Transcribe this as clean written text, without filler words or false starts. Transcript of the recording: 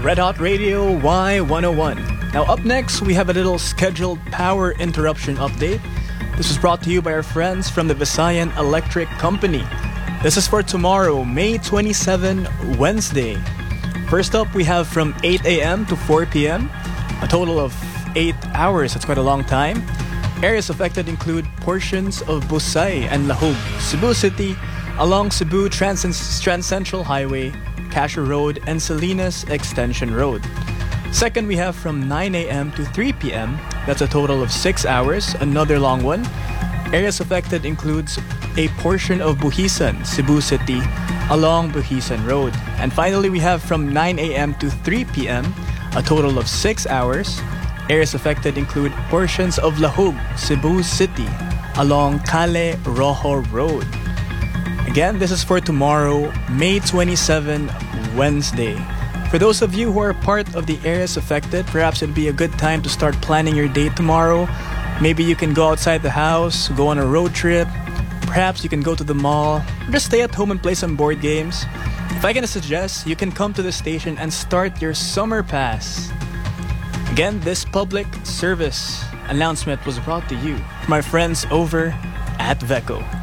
Red Hot Radio Y101. Now, up next, we have a little scheduled power interruption update. This was brought to you by our friends from the Visayan Electric Company. This is for tomorrow, May 27, Wednesday. First up, we have from 8 a.m. to 4 p.m., a total of 8 hours. That's quite a long time. Areas affected include portions of Busay and Lahug, Cebu City, along Cebu Trans-Central Highway, Cashew Road, and Salinas Extension Road. Second, we have from 9 a.m. to 3 p.m. That's a total of 6 hours, another long one. Areas affected includes a portion of Buhisan, Cebu City, along Buhisan Road. And finally, we have from 9 a.m. to 3 p.m., a total of 6 hours. Areas affected include portions of Lahug, Cebu City, along Cale Rojo Road. Again, this is for tomorrow, May 27, Wednesday. For those of you who are part of the areas affected, perhaps it'd be a good time to start planning your day tomorrow. Maybe you can go outside the house, go on a road trip. Perhaps you can go to the mall, or just stay at home and play some board games. If I can suggest, you can come to the station and start your summer pass. Again, this public service announcement was brought to you from my friends over at VECO.